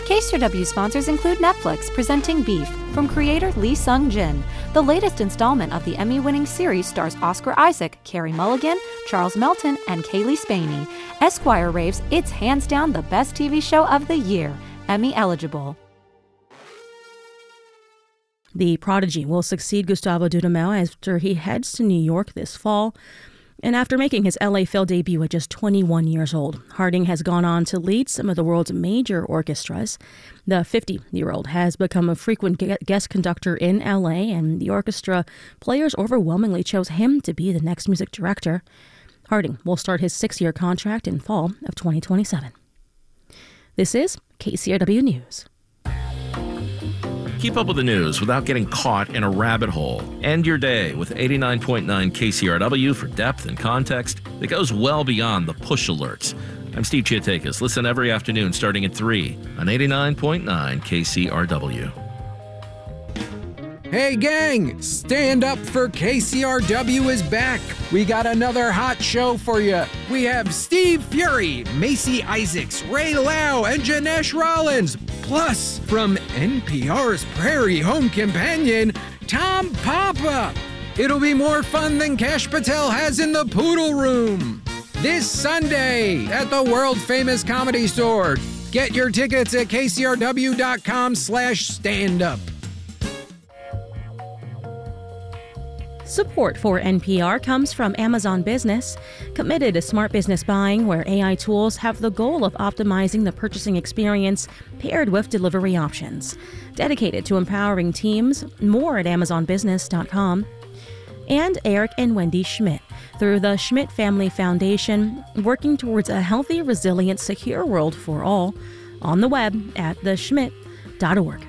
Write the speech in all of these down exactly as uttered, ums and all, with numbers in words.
K C R W sponsors include Netflix presenting Beef from creator Lee Sung-jin. The latest installment of the Emmy-winning series stars Oscar Isaac, Carey Mulligan, Charles Melton, and Kaylee Spaney. Esquire raves it's hands down the best T V show of the year, Emmy eligible. The prodigy will succeed Gustavo Dudamel after he heads to New York this fall. And after making his L A Phil debut at just twenty-one years old, Harding has gone on to lead some of the world's major orchestras. The fifty-year-old has become a frequent guest conductor in L A, and the orchestra players overwhelmingly chose him to be the next music director. Harding will start his six-year contract in fall of twenty twenty-seven. This is K C R W News. Keep up with the news without getting caught in a rabbit hole. End your day with eighty-nine point nine K C R W for depth and context that goes well beyond the push alerts. I'm Steve Chiatakis. Listen every afternoon starting at three on eighty-nine point nine K C R W. Hey gang, Stand Up for K C R W is back. We got another hot show for you. We have Steve Fury, Macy Isaacs, Ray Lau, and Janesh Rollins. Plus, from N P R's Prairie Home Companion, Tom Papa. It'll be more fun than Kash Patel has in the Poodle Room. This Sunday at the world-famous Comedy Store. Get your tickets at kcrw.com slash stand-up. Support for N P R comes from Amazon Business, committed to smart business buying where A I tools have the goal of optimizing the purchasing experience paired with delivery options. Dedicated to empowering teams, more at amazon business dot com. And Eric and Wendy Schmidt, through the Schmidt Family Foundation, working towards a healthy, resilient, secure world for all, on the web at the schmidt dot org.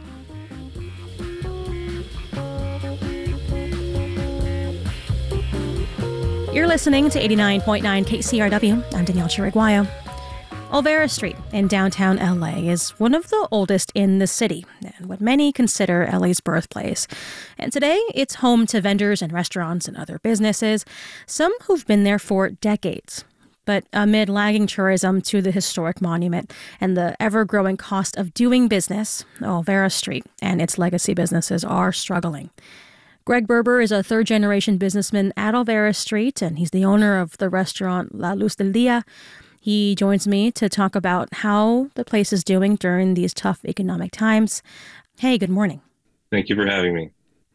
You're listening to eighty-nine point nine K C R W. I'm Danielle Chiriguayo. Olvera Street in downtown L A is one of the oldest in the city, and what many consider L A's birthplace. And today, it's home to vendors and restaurants and other businesses, some who've been there for decades. But amid lagging tourism to the historic monument and the ever-growing cost of doing business, Olvera Street and its legacy businesses are struggling. Greg Berber is a third-generation businessman at Olvera Street, and he's the owner of the restaurant La Luz del Dia. He joins me to talk about how the place is doing during these tough economic times. Hey, good morning. Thank you for having me.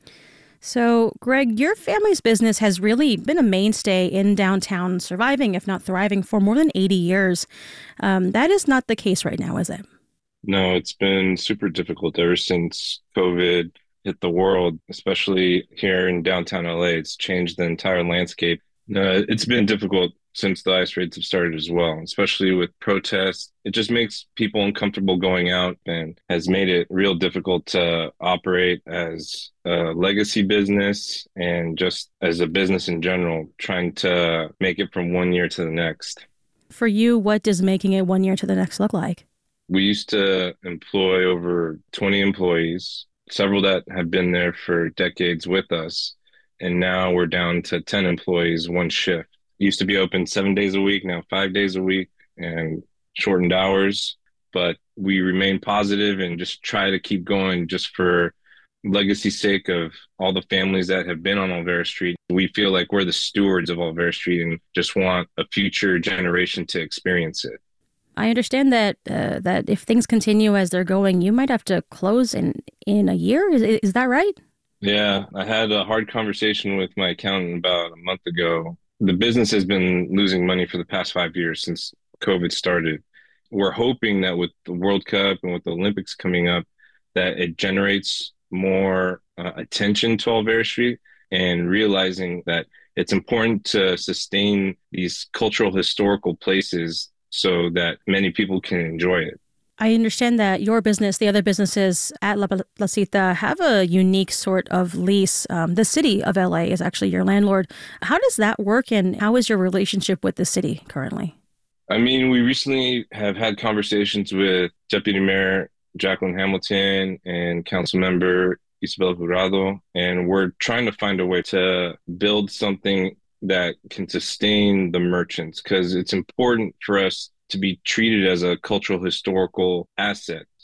So, Greg, your family's business has really been a mainstay in downtown, surviving, if not thriving, for more than eighty years. Um, that is not the case right now, is it? No, it's been super difficult ever since COVID hit the world, especially here in downtown L A. It's changed the entire landscape. Uh, it's been difficult since the ICE raids have started as well, especially with protests. It just makes people uncomfortable going out and has made it real difficult to operate as a legacy business and just as a business in general, trying to make it from one year to the next. For you, what does making it one year to the next look like? We used to employ over twenty employees, several that have been there for decades with us. And now we're down to ten employees, one shift. Used to be open seven days a week, now five days a week and shortened hours. But we remain positive and just try to keep going just for legacy's sake of all the families that have been on Olvera Street. We feel like we're the stewards of Olvera Street and just want a future generation to experience it. I understand that uh, that if things continue as they're going, you might have to close in, in a year. Is, is that right? Yeah, I had a hard conversation with my accountant about a month ago. The business has been losing money for the past five years since COVID started. We're hoping that with the World Cup and with the Olympics coming up, that it generates more uh, attention to Olvera Street and realizing that it's important to sustain these cultural historical places so that many people can enjoy it. I understand that your business, the other businesses at La Placita, have a unique sort of lease. Um, the city of L A is actually your landlord. How does that work, and how is your relationship with the city currently? I mean, we recently have had conversations with Deputy Mayor Jacqueline Hamilton and Council Member Isabel Jurado, and we're trying to find a way to build something that can sustain the merchants, because it's important for us to be treated as a cultural historical asset.